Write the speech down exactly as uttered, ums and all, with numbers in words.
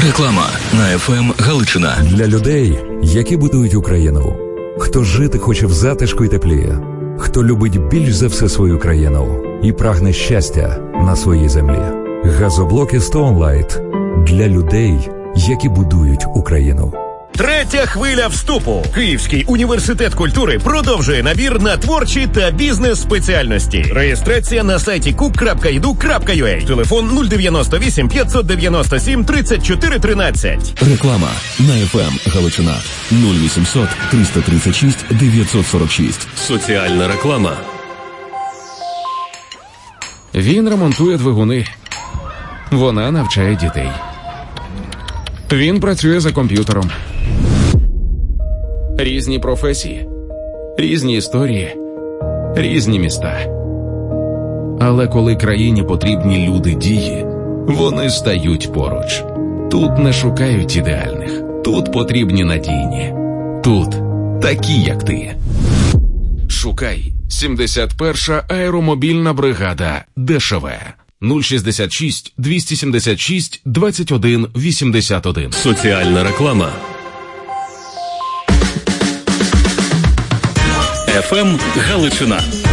Реклама на еф ем Галичина. Для людей, які будують Україну. Хто жити хоче в затишку й теплі. Хто любить більш за все свою країну і прагне щастя на своїй землі. Газоблоки Stone Light для людей, які будують Україну. Третя хвиля вступу. Київський університет культури продовжує набір на творчі та бізнес-спеціальності. Реєстрація на сайті кук крапка і ді ю крапка ю а. Телефон нуль дев'яносто вісім п'ятсот дев'яносто сім тридцять чотири тринадцять. Реклама на еф ем Галичина. нуль вісімсот триста тридцять шість дев'ятсот сорок шість. Соціальна реклама. Він ремонтує двигуни. Вона навчає дітей. Він працює за комп'ютером. Різні професії, різні історії, різні міста. Але коли країні потрібні люди дії, вони стають поруч. Тут не шукають ідеальних, тут потрібні надійні. Тут такі, як ти. Шукай сімдесят перша аеромобільна бригада ДШВ. нуль шістдесят шість двісті сімдесят шість двадцять один вісімдесят один. Соціальна реклама. еф ем Галичина.